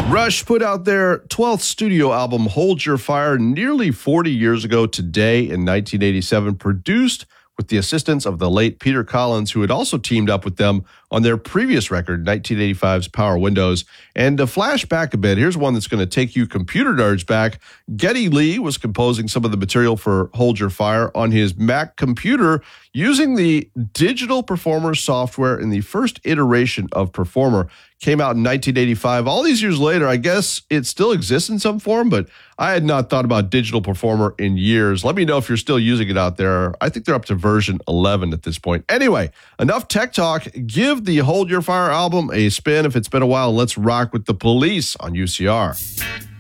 Rush put out their 12th studio album, Hold Your Fire, nearly 40 years ago today in 1987, produced with the assistance of the late Peter Collins, who had also teamed up with them on their previous record, 1985's Power Windows. And to flash back a bit, here's one that's going to take you computer nerds back. Geddy Lee was composing some of the material for Hold Your Fire on his Mac computer using the Digital Performer software in the first iteration of Performer. Came out in 1985. All these years later, I guess it still exists in some form, but I had not thought about Digital Performer in years. Let me know if you're still using it out there. I think they're up to version 11 at this point. Anyway, enough tech talk. Give the Hold Your Fire album a spin if it's been a while. Let's rock with The Police on UCR.